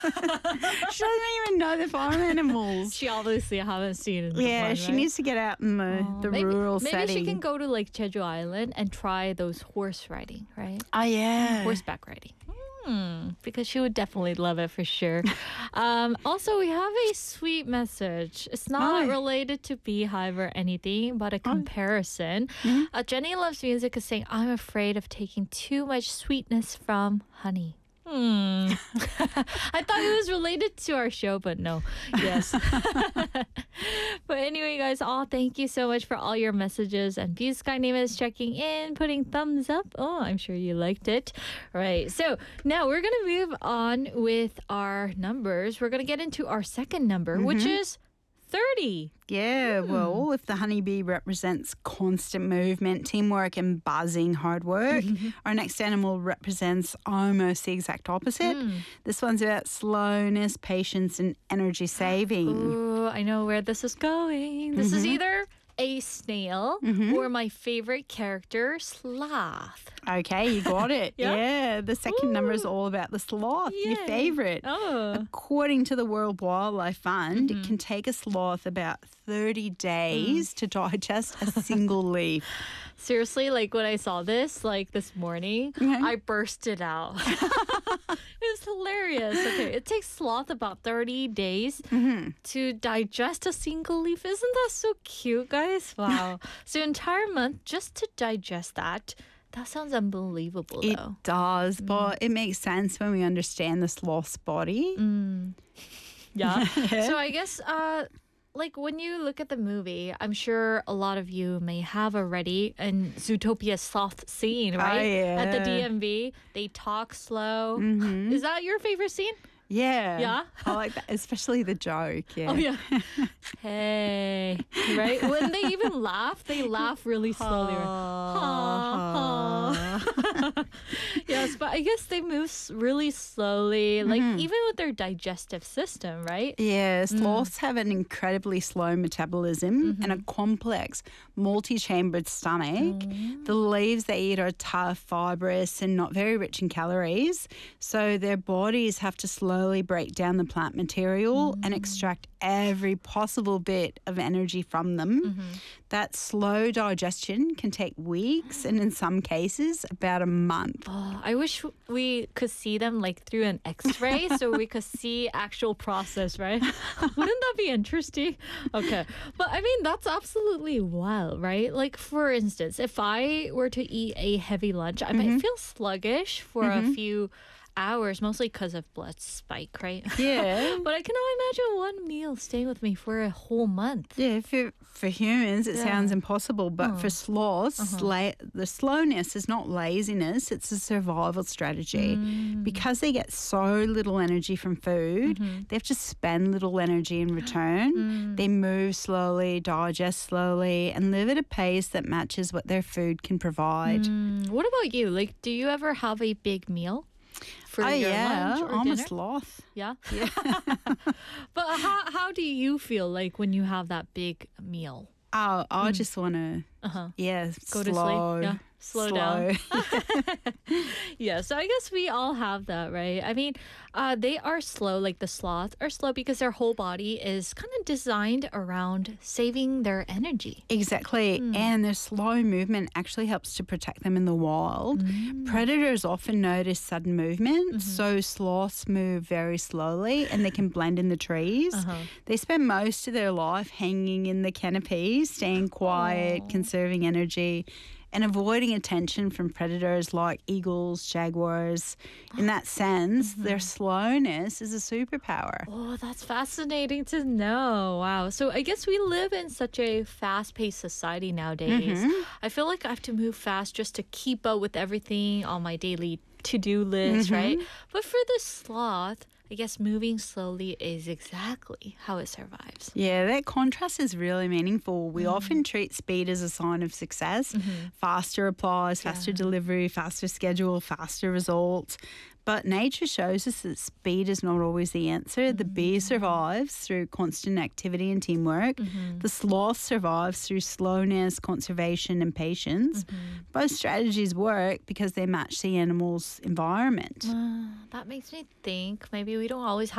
She doesn't even know the farm animals. She obviously haven't seen it. Yeah, she needs to get out in the rural maybe setting. she can go to like Jeju Island and try those horse riding, right? Oh, yeah. Horseback riding. Because she would definitely love it for sure. Also, we have a sweet message. It's not related to Beehive or anything, but a comparison. Jenny Loves Music is saying, I'm afraid of taking too much sweetness from honey. I thought it was related to our show, but no. Yes. But anyway, guys, thank you so much for all your messages. And View Sky Name is checking in, putting thumbs up. Oh, I'm sure you liked it. Right. So now we're going to move on with our numbers. We're going to get into our second number, which is 30. Yeah, well, if the honeybee represents constant movement, teamwork, and buzzing hard work, our next animal represents almost the exact opposite. This one's about slowness, patience, and energy saving. Ooh, I know where this is going. This is either a snail or my favorite character, Sloth. Okay, you got it. Yeah? Yeah, the second number is all about the sloth, your Yay. favorite. Oh. According to the World Wildlife Fund, it can take a sloth about 30 days to digest a single leaf. Seriously, like when I saw this, like this morning, I bursted out. It was hilarious. Okay, it takes sloth about 30 days to digest a single leaf. Isn't that so cute, guys? Wow. So entire month just to digest that. That sounds unbelievable, It though. does, but it makes sense when we understand the sloth's body. Yeah. So I guess like when you look at the movie, I'm sure a lot of you may have already in Zootopia's sloth scene, right? yeah. At the DMV, they talk slow. Is that your favorite scene? Yeah. Yeah? I like that, especially the joke. Yeah. Oh yeah. Hey, right? When they even laugh, they laugh really slowly. Yes, but I guess they move really slowly, like even with their digestive system, right? Yeah, sloths have an incredibly slow metabolism and a complex, multi-chambered stomach. The leaves they eat are tough, fibrous, and not very rich in calories. So their bodies have to slowly break down the plant material and extract every possible bit of energy from them. That slow digestion can take weeks and in some cases about a month. Oh, I wish we could see them like through an X-ray so we could see actual process, right? Wouldn't that be interesting? Okay. But I mean, that's absolutely wild, right? Like for instance, if I were to eat a heavy lunch, I might feel sluggish for a few hours, mostly because of blood spike, right? Yeah. But I cannot imagine one meal staying with me for a whole month. Yeah, for humans, it sounds impossible, but for sloths, the slowness is not laziness, it's a survival strategy. Because they get so little energy from food, they have to spend little energy in return. They move slowly, digest slowly, and live at a pace that matches what their food can provide. What about you? Like, do you ever have a big meal for your lunch or I'm dinner? a sloth. Yeah. But how do you feel like when you have that big meal? Oh, I just want to, Go slow, to sleep. Yeah. Slow down. Yeah, so I guess we all have that, right? I mean, they are slow, like the sloths are slow because their whole body is kind of designed around saving their energy. Exactly. And their slow movement actually helps to protect them in the wild. Predators often notice sudden movement, so sloths move very slowly and they can blend in the trees. They spend most of their life hanging in the canopies, staying quiet, conserving energy, and avoiding attention from predators like eagles, jaguars. In that sense, their slowness is a superpower. Oh, that's fascinating to know. Wow. So I guess we live in such a fast-paced society nowadays. I feel like I have to move fast just to keep up with everything on my daily to-do list, right? But for the sloth, I guess moving slowly is exactly how it survives. Yeah, that contrast is really meaningful. We often treat speed as a sign of success. Faster replies, faster delivery, faster schedule, faster results. But nature shows us that speed is not always the answer. The bee survives through constant activity and teamwork. The sloth survives through slowness, conservation, and patience. Both strategies work because they match the animal's environment. That makes me think maybe we don't always